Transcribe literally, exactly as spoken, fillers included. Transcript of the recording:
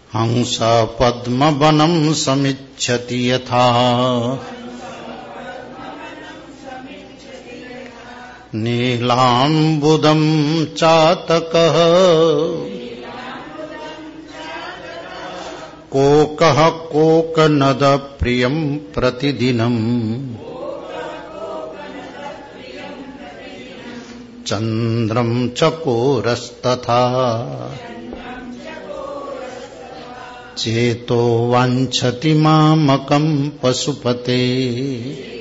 हंस पद्मवनं समिच्छति यथा नीलाम्बुदं चातकः कोकः कोकनदप्रियं प्रतिदिनम् चन्द्रं चकोरस्तथा चेतो वाञ्छति मामकं पशुपते